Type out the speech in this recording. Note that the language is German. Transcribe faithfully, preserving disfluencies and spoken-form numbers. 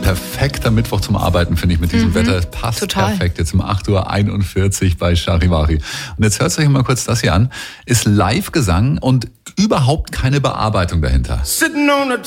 Perfekter Mittwoch zum Arbeiten, finde ich, mit diesem mhm. Wetter. Passt Total. perfekt. Jetzt um acht Uhr einundvierzig bei Charivari. Und jetzt hört euch mal kurz das hier an. Ist Live-Gesang und überhaupt keine Bearbeitung dahinter.